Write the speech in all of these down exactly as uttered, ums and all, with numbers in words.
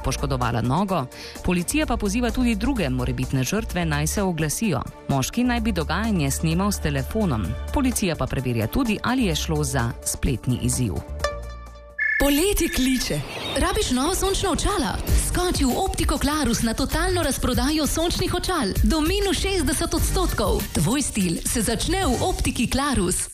poškodovala nogo. Policija pa poziva tudi druge morebitne žrtve, naj se oglasijo. Moški naj bi dogajanje snemal s telefonom. Policija pa preverja tudi, ali je šlo za spletni izziv. Poletje kliče. Rabiš nova sončna očala? Skoči v Optiko Klarus na totalno razprodajo sončnih očal. Do minus šestdeset odstotkov. Tvoj stil se začne v Optiki Klarus.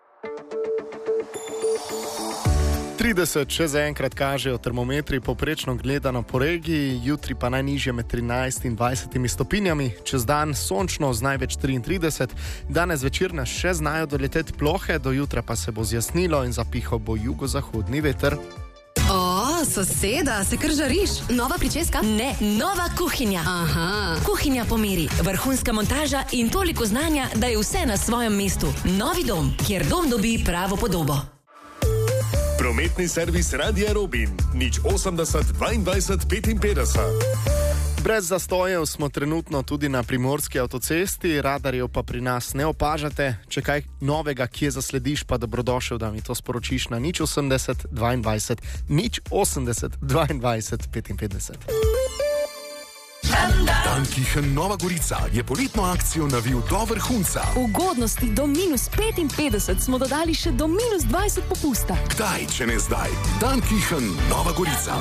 trideset še zaenkrat kažejo termometri, poprečno gledano po regiji, jutri pa najnižje med trinajst in dvajset stopinjami, čez dan sončno z največ triintrideset, danes večer nas še znajo doleteti plohe, do jutra pa se bo zjasnilo in zapihal bo jugozahodni veter. O, soseda, se kar žariš? Nova pričeska? Ne, nova kuhinja. Aha. Kuhinja po meri, vrhunska montaža in toliko znanja, da je vse na svojem mestu. Novi dom, kjer dom dobi pravo podobo. Prometni servis Radia Robin, nič osemdeset dvaindvajset petinpetdeset. Brez zastojev smo trenutno tudi na primorski avtocesti, radarjev pa pri nas ne opažate. Če kaj novega, kje zaslediš, pa dobrodošel, da mi to sporočiš na nič osemdeset dvaindvajset, nič osemdeset dvaindvajset petinpetdeset. Dankichen Nova Gorica je poletno akcijo navil do vrhunca. Ugodnosti do minus petinpetdeset smo dodali še do minus dvajset popusta. Kdaj, če ne zdaj? Dankichen Nova Gorica.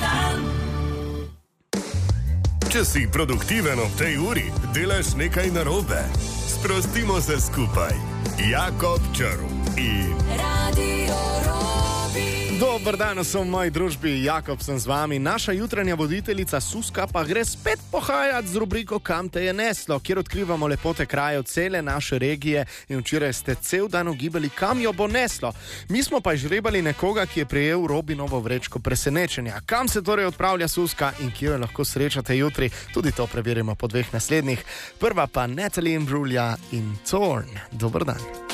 Če si produktiven ob tej uri, delaš nekaj narobe. Sprostimo se skupaj. Jakob Črv in Radio Robin. Dober dan, sem v moji družbi, Jakob sem z vami. Naša jutranja voditeljica Suska pa gre spet pohajati z rubriko Kam te je neslo, kjer odkrivamo lepote krajev cele naše regije in včeraj ste cel dan ugibali, kam jo bo neslo. Mi smo pa žrebali nekoga, ki je prejel Robinovo vrečko presenečenja. Kam se torej odpravlja Suska in kje jo lahko srečate jutri? Tudi to preverimo po dveh naslednjih. Prva pa Natalie Imbruglia in Thorn. Dober dan.